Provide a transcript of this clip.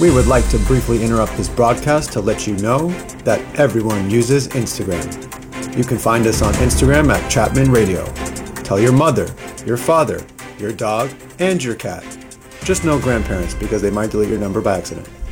We would like to briefly interrupt this broadcast to let you know that everyone uses Instagram. You can find us on Instagram at Chapman Radio. Tell your mother, your father, your dog, and your cat. Just no grandparents because they might delete your number by accident.